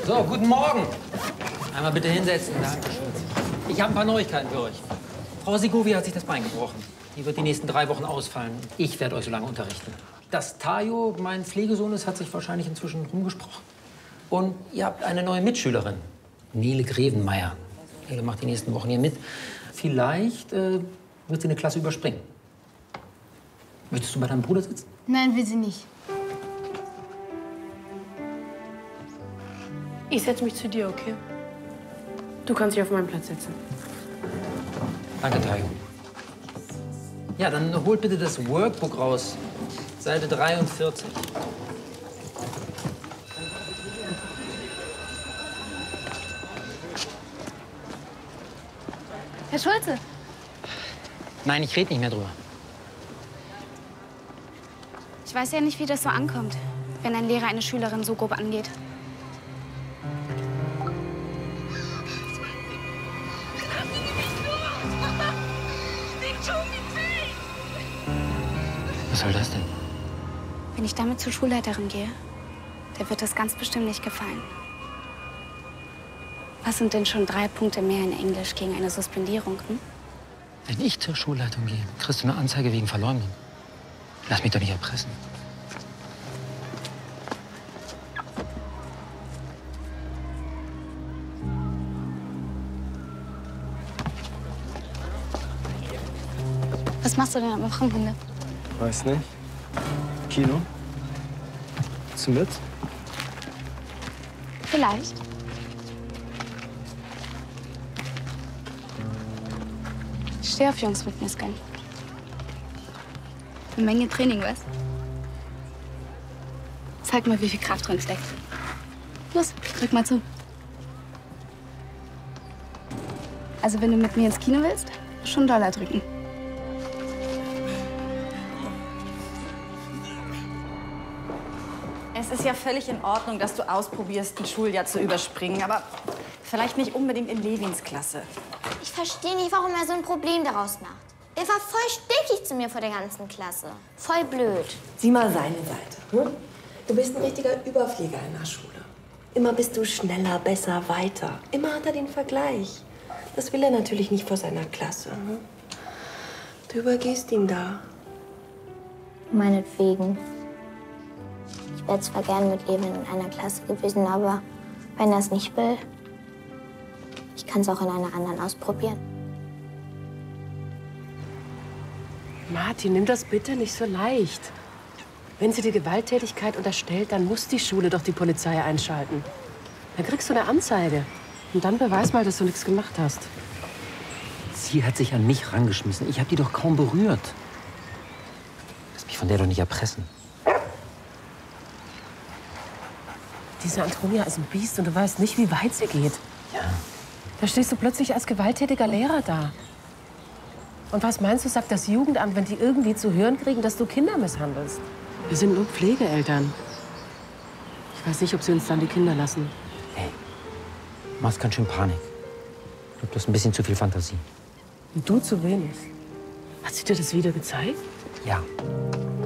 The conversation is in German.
So, guten Morgen. Einmal bitte hinsetzen. Dankeschön. Ich habe ein paar Neuigkeiten für euch. Frau Segovia hat sich das Bein gebrochen. Die wird die nächsten 3 Wochen ausfallen. Ich werde euch so lange unterrichten. Das Tajo, mein Pflegesohn ist, hat sich wahrscheinlich inzwischen rumgesprochen. Und ihr habt eine neue Mitschülerin, Nele Grevenmeier. Nele macht die nächsten Wochen hier mit. Vielleicht wird sie eine Klasse überspringen. Möchtest du bei deinem Bruder sitzen? Nein, will sie nicht. Ich setze mich zu dir, okay? Du kannst dich auf meinen Platz setzen. Danke, Tayo. Ja, dann holt bitte das Workbook raus. Seite 43. Herr Schulze. Nein, ich rede nicht mehr drüber. Ich weiß ja nicht, wie das so ankommt, wenn ein Lehrer eine Schülerin so grob angeht. Was soll das denn? Wenn ich damit zur Schulleiterin gehe, der wird das ganz bestimmt nicht gefallen. Was sind denn schon 3 Punkte mehr in Englisch gegen eine Suspendierung, hm? Wenn ich zur Schulleitung gehe, kriegst du eine Anzeige wegen Verleumdung. Lass mich doch nicht erpressen. Was machst du denn am Wochenende? Weiß nicht. Kino? Willst du mit? Vielleicht. Ich stehe auf Jungs mit Muskeln. Eine Menge Training, was? Zeig mal, wie viel Kraft drin steckt. Los, drück mal zu. Also, wenn du mit mir ins Kino willst, schon Dollar drücken. Es ist ja völlig in Ordnung, dass du ausprobierst, ein Schuljahr zu überspringen, aber vielleicht nicht unbedingt in Levins Klasse. Ich verstehe nicht, warum er so ein Problem daraus macht. Er war voll stinkig zu mir vor der ganzen Klasse. Voll blöd. Sieh mal seine Seite. Hm? Du bist ein richtiger Überflieger in der Schule. Immer bist du schneller, besser, weiter. Immer hat er den Vergleich. Das will er natürlich nicht vor seiner Klasse. Hm? Du übergehst ihn da. Meinetwegen. Ich wäre zwar gern mit Levin in einer Klasse gewesen, aber wenn er es nicht will, ich kann es auch in einer anderen ausprobieren. Martin, nimm das bitte nicht so leicht. Wenn sie dir Gewalttätigkeit unterstellt, dann muss die Schule doch die Polizei einschalten. Dann kriegst du eine Anzeige. Und dann beweis mal, dass du nichts gemacht hast. Sie hat sich an mich rangeschmissen. Ich habe die doch kaum berührt. Lass mich von der doch nicht erpressen. Diese Antonia ist ein Biest und du weißt nicht, wie weit sie geht. Ja. Da stehst du plötzlich als gewalttätiger Lehrer da. Und was meinst du, sagt das Jugendamt, wenn die irgendwie zu hören kriegen, dass du Kinder misshandelst? Wir sind nur Pflegeeltern. Ich weiß nicht, ob sie uns dann die Kinder lassen. Hey, du machst ganz schön Panik. Ich glaube, du hast ein bisschen zu viel Fantasie. Und du zu wenig. Hat sie dir das wieder gezeigt? Ja.